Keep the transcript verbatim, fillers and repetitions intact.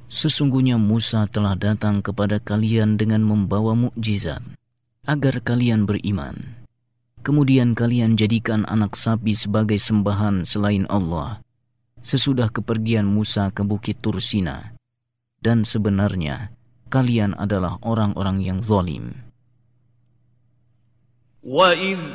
Sesungguhnya Musa telah datang kepada kalian dengan membawa mukjizat, agar kalian beriman. Kemudian kalian jadikan anak sapi sebagai sembahan selain Allah, sesudah kepergian Musa ke Bukit Tursina. Dan sebenarnya, kalian adalah orang-orang yang zalim. وَإِذْ